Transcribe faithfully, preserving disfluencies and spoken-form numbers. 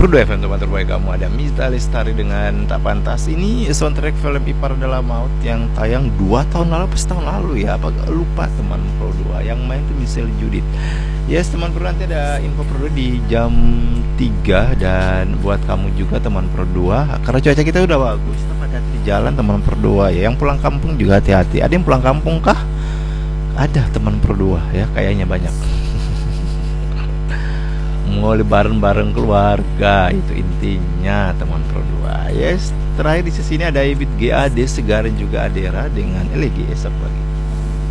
Pro dua F M, teman terbaik kamu. Ada Mita Lestari dengan Tak Pantas. Ini soundtrack film Ipar Adalah Maut yang tayang dua tahun lalu, pas tahun lalu ya, apa lupa teman Pro dua. Yang main tuh Michelle Judith. Yes teman Pro, nanti ada info Pro dua di jam tiga. Dan buat kamu juga teman Pro dua, karena cuaca kita udah bagus, tetap hati-hati di jalan teman Pro dua ya. Yang pulang kampung juga hati-hati. Ada yang pulang kampung kah? Ada teman Pro dua ya, kayaknya banyak. Mau lebaran bareng keluarga, itu intinya teman Pro dua. Yes, terakhir di sini ada Ibit G A D Segaran juga Adera dengan L G esok pagi.